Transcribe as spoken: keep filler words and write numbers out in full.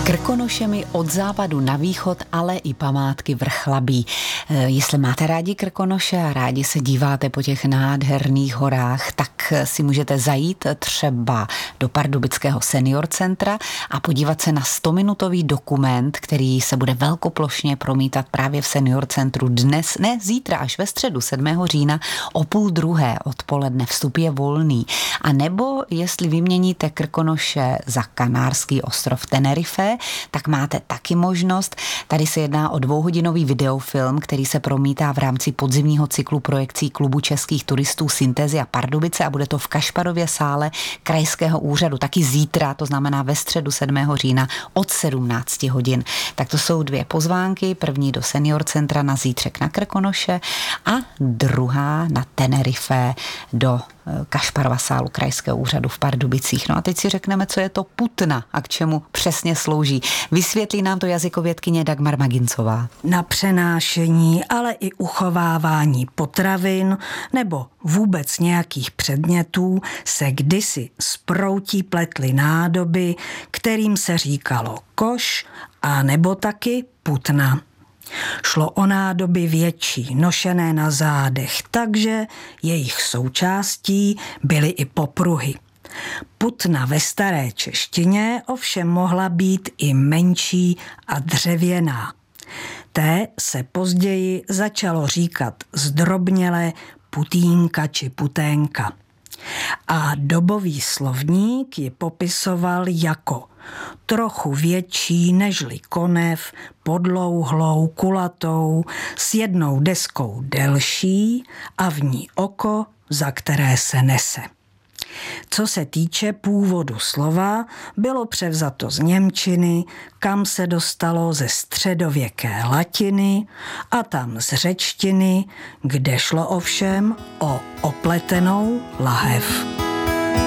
Krkonošemi od západu na východ, ale i památky Vrchlabí. Jestli máte rádi Krkonoše a rádi se díváte po těch nádherných horách, tak si můžete zajít třeba do Pardubického senior centra a podívat se na stominutový dokument, který se bude velkoplošně promítat právě v senior centru dnes, ne zítra, až ve středu sedmého října o půl druhé odpoledne. Vstup je volný. A nebo jestli vyměníte Krkonoše za kanárský ostrov Tenerife, tak máte taky možnost. Tady se jedná o dvouhodinový videofilm, který se promítá v rámci podzimního cyklu projekcí Klubu českých turistů Syntézia Pardubice a bude to v Kašparově sále krajského úřadu taky zítra, to znamená ve středu sedmého října od sedmnácti hodin. Tak to jsou dvě pozvánky, první do senior centra na zítřek na Krkonoše a druhá na Tenerife do Kašparova sálu krajského úřadu v Pardubicích. No a teď si řekneme, co je to putna a k čemu přesně slouží. Vysvětlí nám to jazykovědkyně Dagmar Magincová. Na přenášení, ale i uchovávání potravin nebo vůbec nějakých předmětů se kdysi z proutí pletly nádoby, kterým se říkalo koš a nebo taky putna. Šlo o nádoby větší, nošené na zádech, takže jejich součástí byly i popruhy. Putna ve staré češtině ovšem mohla být i menší a dřevěná. Té se později začalo říkat zdrobněle putínka či puténka. A dobový slovník ji popisoval jako trochu větší nežli konev, podlouhlou, kulatou, s jednou deskou delší a v ní oko, za které se nese. Co se týče původu slova, bylo převzato z němčiny, kam se dostalo ze středověké latiny a tam z řečtiny, kde šlo ovšem o opletenou lahev.